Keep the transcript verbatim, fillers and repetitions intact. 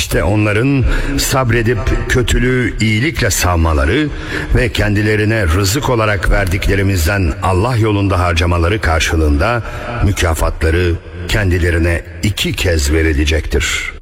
İşte onların sabredip kötülüğü iyilikle savmaları ve kendilerine rızık olarak verdiklerimizden Allah yolunda harcamaları karşılığında mükafatları kendilerine iki kez verilecektir.